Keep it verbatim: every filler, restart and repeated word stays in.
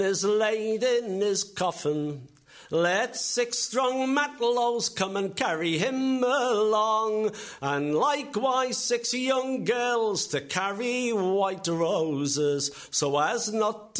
is laid in his coffin. Let six strong Matlows come and carry him along, and likewise six young girls to carry white roses, so as not